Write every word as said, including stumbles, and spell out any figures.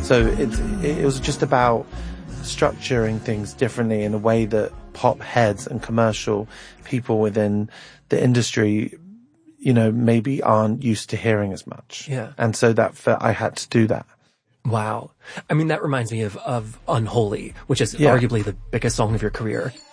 So it, it was just about structuring things differently in a way that pop heads and commercial people within the industry, you know, maybe aren't used to hearing as much. Yeah. And so that I had to do that. Wow. I mean, that reminds me of, of Unholy, which is Yeah. arguably the biggest song of your career.